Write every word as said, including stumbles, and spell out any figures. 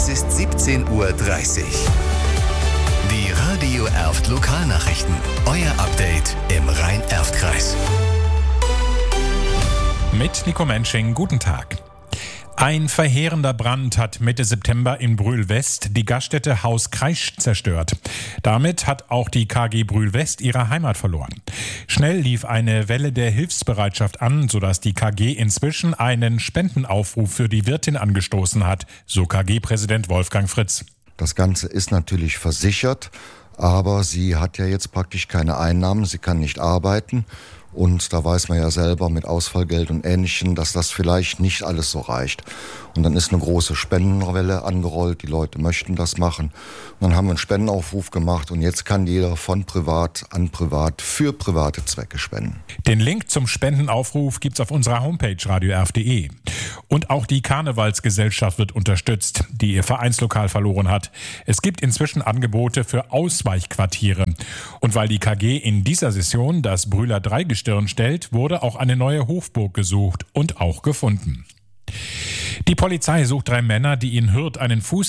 Es ist siebzehn Uhr dreißig. Die Radio Erft Lokalnachrichten. Euer Update im Rhein-Erft-Kreis. Mit Nico Mensching, guten Tag. Ein verheerender Brand hat Mitte September in Brühl-West die Gaststätte Haus Kreisch zerstört. Damit hat auch die K G Brühl-West ihre Heimat verloren. Schnell lief eine Welle der Hilfsbereitschaft an, sodass die K G inzwischen einen Spendenaufruf für die Wirtin angestoßen hat, so K G-Präsident Wolfgang Fritz. Das Ganze ist natürlich versichert, aber sie hat ja jetzt praktisch keine Einnahmen, sie kann nicht arbeiten. Und da weiß man ja selber mit Ausfallgeld und Ähnlichem, dass das vielleicht nicht alles so reicht. Und dann ist eine große Spendenwelle angerollt, die Leute möchten das machen. Und dann haben wir einen Spendenaufruf gemacht und jetzt kann jeder von privat an privat für private Zwecke spenden. Den Link zum Spendenaufruf gibt's auf unserer Homepage radio erf punkt de. Und auch die Karnevalsgesellschaft wird unterstützt, die ihr Vereinslokal verloren hat. Es gibt inzwischen Angebote für Ausweichquartiere. Und weil die K G in dieser Session das Brühler Dreigestirn stellt, wurde auch eine neue Hofburg gesucht und auch gefunden. Die Polizei sucht drei Männer, die in Hürth einen Fuß